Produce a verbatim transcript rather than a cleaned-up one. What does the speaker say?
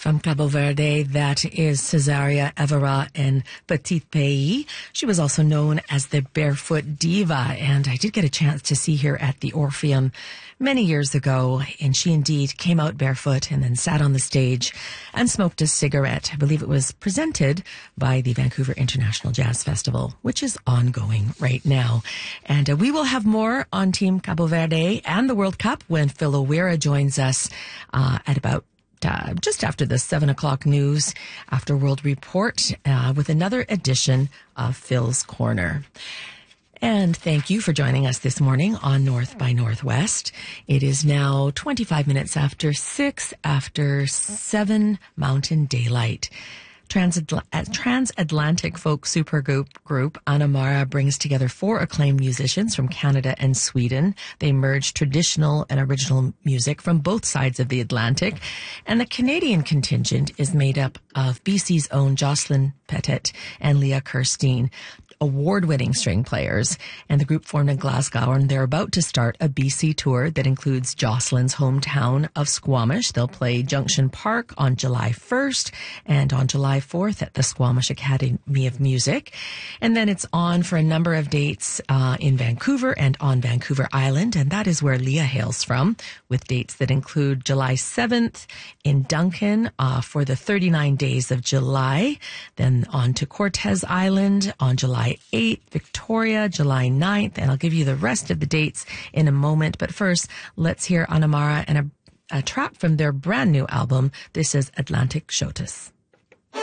From Cabo Verde, that is Cesaria Evora in Petit Pays. She was also known as the Barefoot Diva, and I did get a chance to see her at the Orpheum many years ago, and she indeed came out barefoot and then sat on the stage and smoked a cigarette. I believe it was presented by the Vancouver International Jazz Festival, which is ongoing right now. And uh, we will have more on Team Cabo Verde and the World Cup when Phil O'Weara joins us uh, at about Uh, just after the seven o'clock news, after World Report, uh, with another edition of Phil's Corner. And thank you for joining us this morning on North by Northwest. It is now twenty-five minutes after six, after seven Mountain Daylight. Transatl- Transatlantic folk supergroup group Anamara brings together four acclaimed musicians from Canada and Sweden. They merge traditional and original music from both sides of the Atlantic. And the Canadian contingent is made up of B C's own Jocelyn Pettit and Leah Kirstein, award-winning string players, and the group formed in Glasgow, and they're about to start a B C tour that includes Jocelyn's hometown of Squamish. They'll play Junction Park on July first and on July fourth at the Squamish Academy of Music. And then it's on for a number of dates uh, in Vancouver and on Vancouver Island, and that is where Leah hails from, with dates that include July seventh in Duncan uh, for the thirty-nine days of July, then on to Cortez Island on July eighth, Victoria, July ninth, and I'll give you the rest of the dates in a moment. But first, let's hear Anamara and a, a track from their brand new album. This is Atlantic Shotus.